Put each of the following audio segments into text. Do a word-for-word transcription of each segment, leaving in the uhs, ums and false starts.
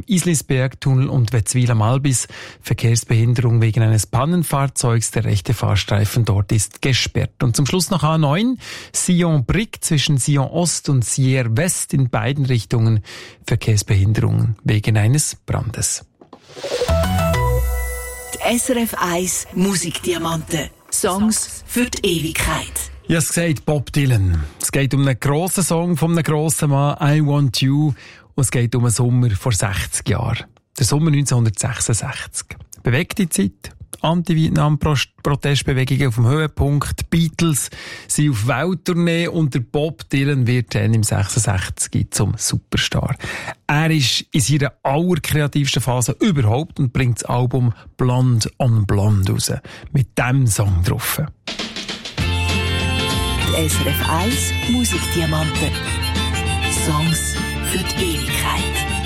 Islisbergtunnel und Wetzwil-am-Albis. Verkehrsbehinderung wegen eines Pannenfahrzeugs. Der rechte Fahrstreifen dort ist gesperrt. Und zum Schluss noch A neun. Sion-Brick zwischen Sion-Ost und Sierre-West in beiden Richtungen. Verkehrsbehinderungen wegen eines Brandes. Die S R F eins Musikdiamanten. Songs für die Ewigkeit. Ich habe es gesagt, Bob Dylan. Es geht um einen grossen Song von einem grossen Mann, I Want You. Und es geht um einen Sommer vor sechzig Jahren. Der Sommer neunzehnhundertsechsundsechzig. Bewegte Zeit. Anti-Vietnam-Protestbewegungen auf dem Höhepunkt. Die Beatles sind auf Welttournee und der Bob Dylan wird dann im sechsundsechzig zum Superstar. Er ist in seiner allerkreativsten Phase überhaupt und bringt das Album Blonde on Blonde raus. Mit diesem Song drauf. S R F eins Musikdiamanten. Songs für die Ewigkeit.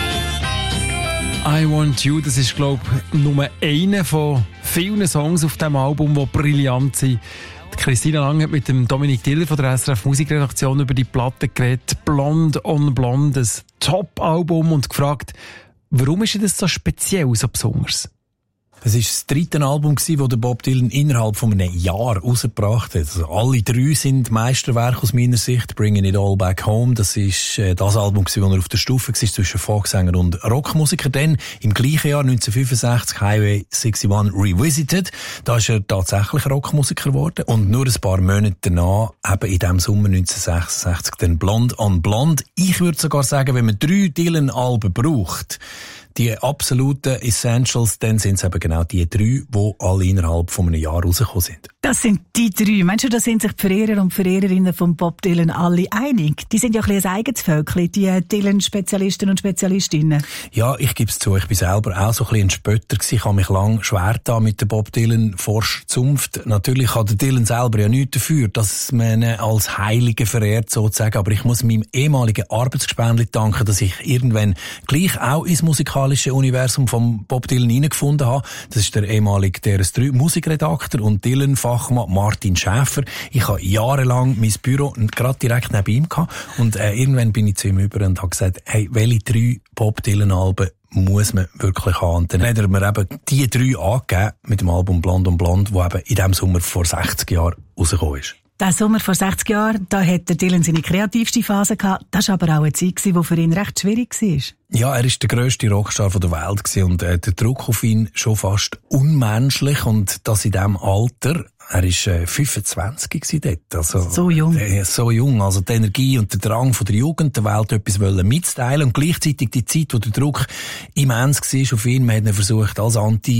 I Want You, das ist, glaube ich, nur einer von vielen Songs auf diesem Album, die brillant sind. Christina Lang hat mit dem Dominik Diller von der S R F Musikredaktion über die Platte geredet. Blonde on Blonde, ein Top-Album, und gefragt, warum ist das so speziell, so besonders? Es war das dritte Album, das Bob Dylan innerhalb von einem Jahr rausgebracht hat. Also alle drei sind Meisterwerke aus meiner Sicht. Bringing It All Back Home, das ist äh, das Album, das er auf der Stufe war zwischen Folksänger und Rockmusiker. Dann im gleichen Jahr neunzehnhundertfünfundsechzig Highway einundsiebzig Revisited. Da ist er tatsächlich Rockmusiker geworden. Und nur ein paar Monate danach, eben in diesem Sommer neunzehnhundertsechsundsechzig, dann Blonde on Blonde. Ich würde sogar sagen, wenn man drei Dylan-Alben braucht, die absoluten Essentials, dann sind es eben genau die drei, die alle innerhalb von einem Jahr rausgekommen sind. Das sind die drei. Meinst du, da sind sich die Verehrer und Verehrerinnen von Bob Dylan alle einig? Die sind ja ein bisschen ein eigenes Völkchen, die Dylan-Spezialisten und Spezialistinnen. Ja, ich gebe es zu, ich bin selber auch so ein bisschen ein Spötter gewesen. Ich habe mich lange schwer getan mit der Bob Dylan-Forschzunft. Natürlich hat der Dylan selber ja nichts dafür, dass man ihn als Heiligen verehrt, sozusagen. Aber ich muss meinem ehemaligen Arbeitsgespendli danken, dass ich irgendwann gleich auch ins musikalische Universum von Bob Dylan hineingefunden habe. Das ist der ehemalige D R S drei Musikredakteur und Dylan-Fachmann Martin Schäfer. Ich habe jahrelang mein Büro gerade direkt neben ihm gehabt. Und äh, irgendwann bin ich zu ihm über und habe gesagt, hey, welche drei Bob Dylan-Alben muss man wirklich haben? Und dann hat er mir eben die drei angegeben mit dem Album Blonde on Blonde, das eben in diesem Sommer vor sechzig Jahren rausgekommen ist. Der Sommer vor sechzig Jahren, da hat der Dylan seine kreativste Phase gehabt. Das war aber auch eine Zeit, die für ihn recht schwierig war. Ja, er war der grösste Rockstar der Welt und äh, der Druck auf ihn schon fast unmenschlich, und das in diesem Alter. Er war äh, fünfundzwanzig dort. Also, so jung. Äh, so jung. Also die Energie und der Drang von der Jugend, der Welt etwas mitzuteilen, und gleichzeitig die Zeit, wo der Druck immens war auf ihn. Man hat ihn versucht, als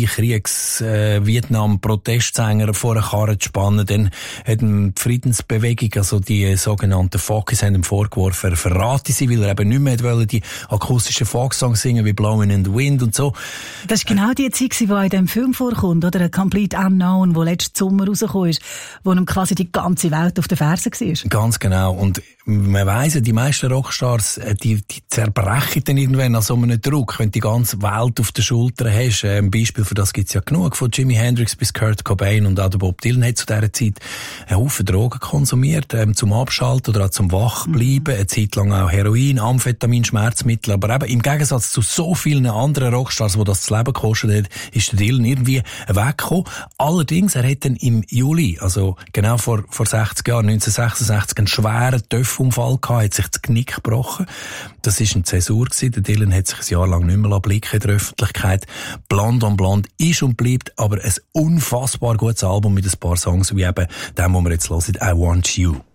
Anti-Kriegs-Vietnam-Protestsänger äh, vor eine Karre zu spannen. Dann hat ihm die Friedensbewegung, also die sogenannten Folkies, haben ihm vorgeworfen, er verrate sie, weil er eben nicht mehr wollte, die akustischen Folksongs singen wie Blowing in the Wind und so. Das ist genau die Zeit, die in diesem Film vorkommt, oder? Ein Complete Unknown, wo letzten Sommer rausgekommen ist, wo ihm quasi die ganze Welt auf den Fersen war. Ganz genau. Und man weiss ja, die meisten Rockstars, die, die zerbrechen dann irgendwann an so einem Druck, wenn du die ganze Welt auf den Schultern hast. Ein Beispiel für das gibt's ja genug, von Jimi Hendrix bis Kurt Cobain, und auch der Bob Dylan hat zu dieser Zeit einen Haufen Drogen konsumiert, ähm, zum Abschalten oder auch zum Wachbleiben, mhm. eine Zeit lang auch Heroin, Amphetamin, Schmerzmittel, aber eben im Gegensatz zu so vielen anderen Rockstars, die das, das Leben gekostet hat, ist der Dylan irgendwie weggekommen. Allerdings, er hat dann im Juli, also genau vor, vor sechzig Jahren, neunzehnhundertsechsundsechzig, einen schweren Töpfunfall gehabt, hat sich das Knick gebrochen. Das war eine Zäsur gewesen. Der Dylan hat sich ein Jahr lang nicht mehr blicken in der Öffentlichkeit. Blonde on Blonde ist und bleibt aber ein unfassbar gutes Album mit ein paar Songs, wie eben dem, wo wir jetzt hören, I Want You.